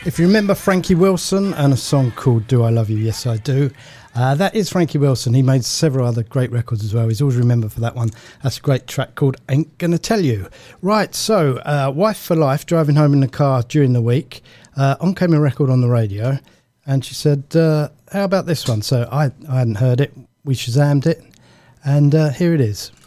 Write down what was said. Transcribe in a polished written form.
If you remember Frankie Wilson and a song called Do I Love You? Yes, I Do. That is Frankie Wilson. He made several other great records as well. He's always remembered for that one. That's a great track called Ain't Gonna Tell You. Right, so Wife for Life, driving home in the car during the week. On came a record on the radio, and she said, how about this one? So I hadn't heard it. We Shazammed it, and here it is.